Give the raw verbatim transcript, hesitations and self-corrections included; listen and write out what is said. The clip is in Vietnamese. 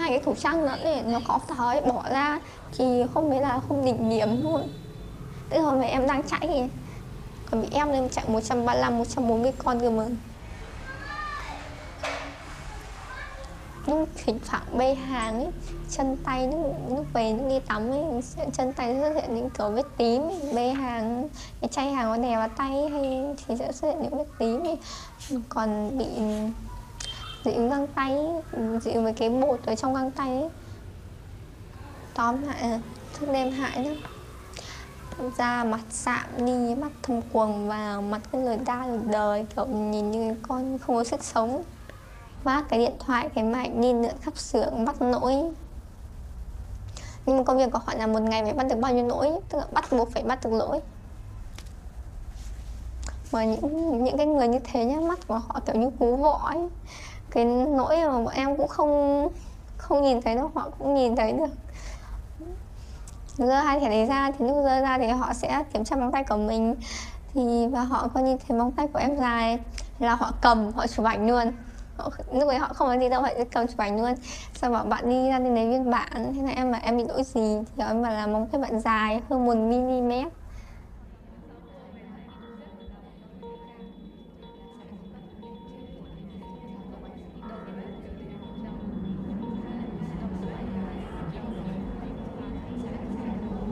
hai cái khẩu trang nữa ấy, nó có thời bỏ ra thì không biết là không đỉnh điểm luôn. Tức hôm nay em đang chạy thì còn bị em lên chạy một trăm ba mươi lăm, một trăm bốn mươi con cơ mà. Lúc thỉnh thoảng bê hàng ấy, chân tay lúc, lúc về lúc đi tắm ấy, chân tay xuất hiện những kiểu vết tím ấy. Bê hàng, cái chai hàng nó đè vào tay hay thì sẽ xuất hiện những vết tím ấy. Còn bị dị ứng găng tay ấy, dị ứng với cái bột ở trong găng tay ấy. Tóm lại là thức đêm hại lắm. Da mặt sạm đi, mắt thâm quầng và mặt cái lồi da lồi đời, kiểu nhìn như con không có sức sống. Vác cái điện thoại, cái máy đi lượn khắp xưởng bắt lỗi. Nhưng mà công việc của họ là một ngày phải bắt được bao nhiêu lỗi, tức là bắt buộc phải bắt được lỗi. Mà những những cái người như thế nhá, mắt của họ kiểu như cú vọ ấy. Cái lỗi mà bọn em cũng không không nhìn thấy đâu, họ cũng nhìn thấy được. Giơ hai thẻ đấy ra thì lúc giơ ra thì họ sẽ kiểm tra móng tay của mình, thì và họ coi như thấy móng tay của em dài là họ cầm, họ chụp ảnh luôn. Họ, lúc ấy họ không nói gì đâu, họ sẽ cầm chụp ảnh luôn. Sau bảo bạn đi ra đi lấy biên bản, thế là em bảo em bị lỗi gì thì em bảo là móng tay bạn dài hơn một mi li mét.